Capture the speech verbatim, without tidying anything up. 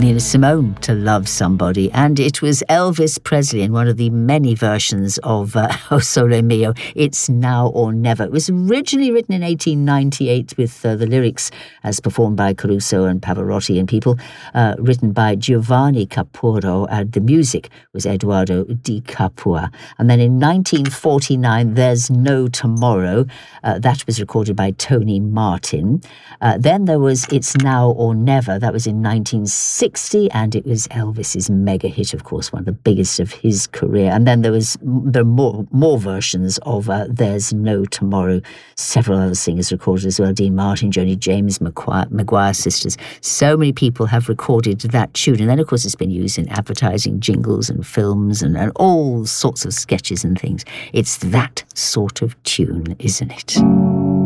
Nina Simone to Love Somebody, and it was Elvis Presley in one of the many versions of uh, O Sole Mio, It's Now or Never. It was originally written in eighteen ninety-eight with uh, the lyrics as performed by Caruso and Pavarotti and people, uh, written by Giovanni Capurro, and the music was Eduardo Di Capua. And then in nineteen forty-nine, There's No Tomorrow. Uh, that was recorded by Tony Martin. Uh, then there was It's Now or Never. That was in nineteen sixty, and it was Elvis's mega hit, of course, one of the biggest of his career. And then there was there are more more versions of uh, There's No Tomorrow. Several other singers recorded as well: Dean Martin, Joni James, McGuire, McGuire sisters. So many people have recorded that tune, and then of course it's been used in advertising, jingles, and films, and, and all sorts of sketches and things. It's that sort of tune, isn't it?